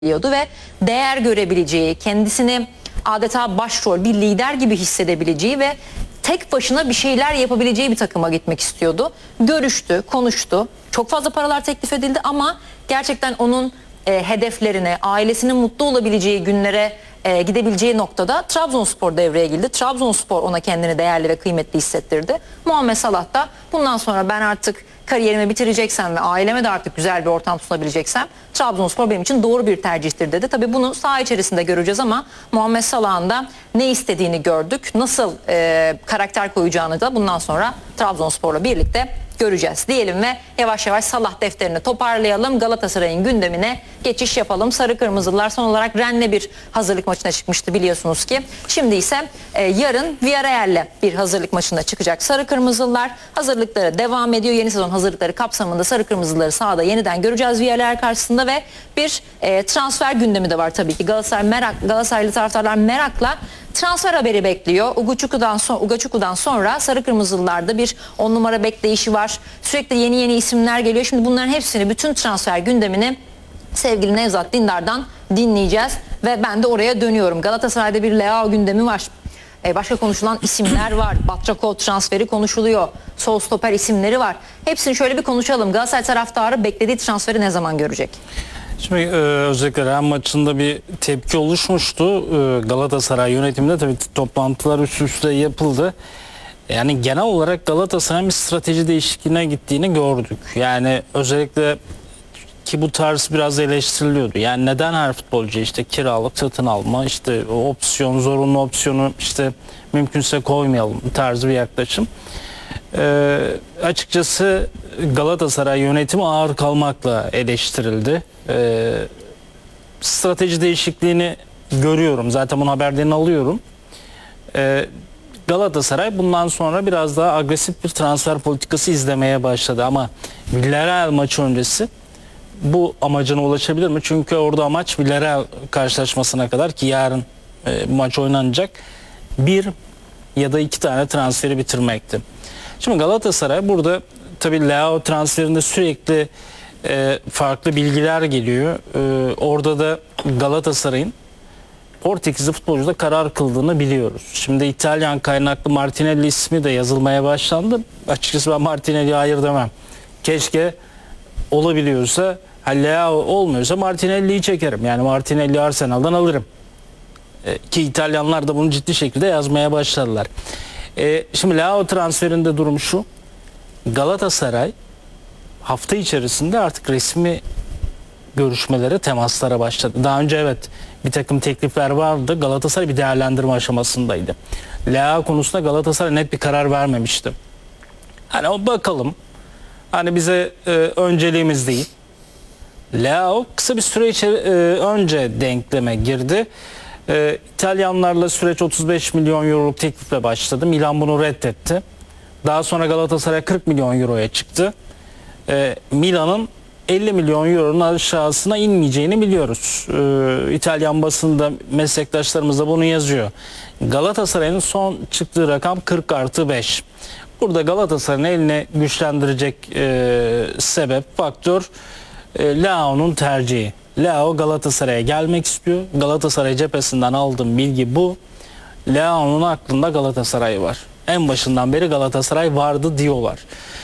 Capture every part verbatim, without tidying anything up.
biliyordu ve değer görebileceği, kendisini adeta başrol, bir lider gibi hissedebileceği ve tek başına bir şeyler yapabileceği bir takıma gitmek istiyordu. Görüştü, konuştu. Çok fazla paralar teklif edildi ama gerçekten onun e, hedeflerine, ailesinin mutlu olabileceği günlere e, gidebileceği noktada Trabzonspor devreye girdi. Trabzonspor ona kendini değerli ve kıymetli hissettirdi. Muhammed Salah da bundan sonra ben artık kariyerimi bitireceksem ve aileme de artık güzel bir ortam sunabileceksem Trabzonspor benim için doğru bir tercihtir dedi. Tabii bunu saha içerisinde göreceğiz ama Muhammed Salah'ın da ne istediğini gördük. Nasıl e, karakter koyacağını da bundan sonra Trabzonspor'la birlikte göreceğiz diyelim ve yavaş yavaş Salah defterini toparlayalım. Galatasaray'ın gündemine geçiş yapalım. Sarı Kırmızılar son olarak Rennes'le bir hazırlık maçına çıkmıştı biliyorsunuz ki. Şimdi ise e, yarın Villarreal'le bir hazırlık maçına çıkacak Sarı Kırmızılar. Hazırlıkları devam ediyor. Yeni sezon hazırlıkları kapsamında Sarı Kırmızıları sahada yeniden göreceğiz Villarreal karşısında ve bir e, transfer gündemi de var tabii ki. Galatasaray merak, Galatasaraylı taraftarlar merakla transfer haberi bekliyor. Ugaçuku'dan son, Ugaçuku'dan sonra Sarı Kırmızılılarda bir on numara bekleyişi var. Sürekli yeni yeni isimler geliyor. Şimdi bunların hepsini, bütün transfer gündemini sevgili Nevzat Dindar'dan dinleyeceğiz. Ve ben de oraya dönüyorum. Galatasaray'da bir Leao gündemi var. Ee, başka konuşulan isimler var. Batrakov transferi konuşuluyor. Sol stoper isimleri var. Hepsini şöyle bir konuşalım. Galatasaray taraftarı beklediği transferi ne zaman görecek? Şimdi e, özellikle Real maçında bir tepki oluşmuştu. E, Galatasaray yönetiminde tabii toplantılar üst üste yapıldı. Yani genel olarak Galatasaray'ın bir strateji değişikliğine gittiğini gördük. Yani özellikle ki bu tarz biraz eleştiriliyordu. Yani neden her futbolcu işte kiralık satın alma, işte opsiyon, zorunlu opsiyonu işte mümkünse koymayalım tarzı bir yaklaşım. Ee, açıkçası Galatasaray yönetimi ağır kalmakla eleştirildi. Ee, strateji değişikliğini görüyorum. Zaten bunun haberlerini alıyorum. Ee, Galatasaray bundan sonra biraz daha agresif bir transfer politikası izlemeye başladı. Ama Villarreal maçı öncesi bu amacına ulaşabilir mi? Çünkü orada amaç Villarreal karşılaşmasına kadar, ki yarın e, maç oynanacak, bir ya da iki tane transferi bitirmekti. Şimdi Galatasaray burada tabii Leao transferinde sürekli e, farklı bilgiler geliyor. E, orada da Galatasaray'ın Portekizli futbolcuda karar kıldığını biliyoruz. Şimdi İtalyan kaynaklı Martinelli ismi de yazılmaya başlandı. Açıkçası ben Martinelli'ye hayır demem. Keşke olabiliyorsa, Leao olmuyorsa Martinelli'yi çekerim. Yani Martinelli Arsenal'dan alırım. E, ki İtalyanlar da bunu ciddi şekilde yazmaya başladılar. E, şimdi Leao transferinde durum şu. Galatasaray hafta içerisinde artık resmi görüşmelere, temaslara başladı. Daha önce evet bir takım teklifler vardı. Galatasaray bir değerlendirme aşamasındaydı. Leao konusunda Galatasaray net bir karar vermemişti. Hani o bakalım. Hani bize e, önceliğimiz değil. Leao kısa bir süre içeri, e, önce denkleme girdi. E, İtalyanlarla süreç otuz beş milyon euroluk teklifle başladı. Milan bunu reddetti. Daha sonra Galatasaray kırk milyon euroya çıktı. E, Milan'ın elli milyon euronun aşağısına inmeyeceğini biliyoruz. E, İtalyan basında meslektaşlarımız da bunu yazıyor. Galatasaray'ın son çıktığı rakam kırk artı beş. Burada Galatasaray'ın eline güçlendirecek e, sebep, faktör e, Leao'nun tercihi. Leao Galatasaray'a gelmek istiyor. Galatasaray cephesinden aldığım bilgi bu. Leao'nun aklında Galatasaray var. En başından beri Galatasaray vardı diyorlar.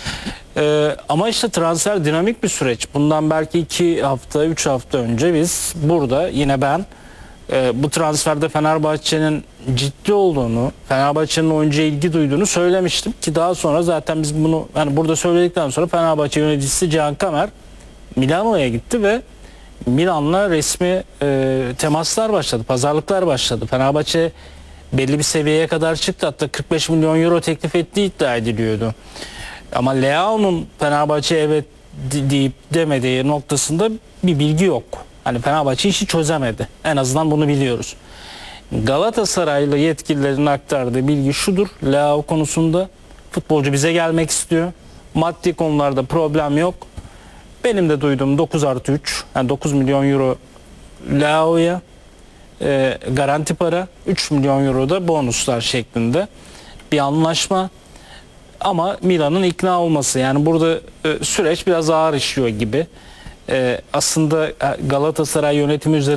Ee, ama işte transfer dinamik bir süreç. Bundan belki iki hafta, üç hafta önce biz burada, yine ben e, bu transferde Fenerbahçe'nin ciddi olduğunu, Fenerbahçe'nin oyuncuya ilgi duyduğunu söylemiştim. Ki daha sonra zaten biz bunu yani burada söyledikten sonra Fenerbahçe yöneticisi Cihan Kamer Milano'ya gitti ve Milan'la resmi e, temaslar başladı, pazarlıklar başladı. Fenerbahçe belli bir seviyeye kadar çıktı. Hatta kırk beş milyon euro teklif ettiği iddia ediliyordu. Ama Leao'nun Fenerbahçe evet deyip demediği noktasında bir bilgi yok. Hani Fenerbahçe işi çözemedi. En azından bunu biliyoruz. Galatasaraylı yetkililerin aktardığı bilgi şudur. Leao konusunda futbolcu bize gelmek istiyor. Maddi konularda problem yok. Benim de duyduğum dokuz artı üç, yani dokuz milyon euro Leao'ya e, garanti para, üç milyon euro da bonuslar şeklinde bir anlaşma. Ama Milan'ın ikna olması, yani burada e, süreç biraz ağır işliyor gibi. e, aslında Galatasaray yönetimi üzerinde